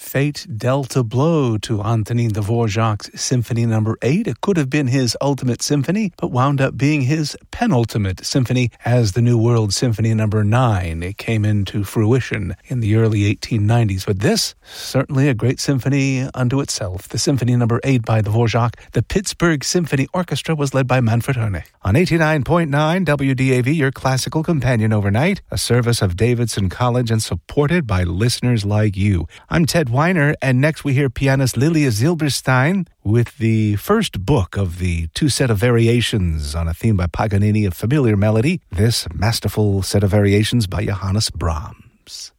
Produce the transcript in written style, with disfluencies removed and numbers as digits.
Fate dealt a blow to Antonin Dvorak's Symphony No. 8. It could have been his ultimate symphony, but wound up being his penultimate symphony as the New World Symphony No. 9. It came into fruition in the early 1890s. But this, certainly a great symphony unto itself. The Symphony No. 8 by Dvorak. The Pittsburgh Symphony Orchestra was led by Manfred Hoerning. On 89.9 WDAV, your classical companion overnight, a service of Davidson College and supported by listeners like you. I'm Ted Weiner, and next we hear pianist Lilia Zilberstein with the first book of the two set of variations on a theme by Paganini, a familiar melody, this masterful set of variations by Johannes Brahms.